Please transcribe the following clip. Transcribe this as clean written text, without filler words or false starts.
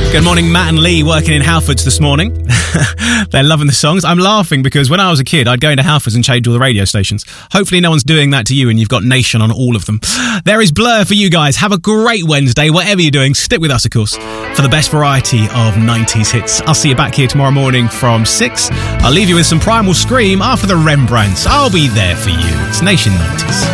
Good morning, Matt and Lee working in Halfords this morning. They're loving the songs. I'm laughing because when I was a kid, I'd go into Halfords and change all the radio stations. Hopefully no one's doing that to you and you've got Nation on all of them. There is Blur for you guys. Have a great Wednesday. Whatever you're doing, stick with us, of course, for the best variety of 90s hits. I'll see you back here tomorrow morning from 6. I'll leave you with some Primal Scream after the Rembrandts. I'll be there for you. It's Nation 90s.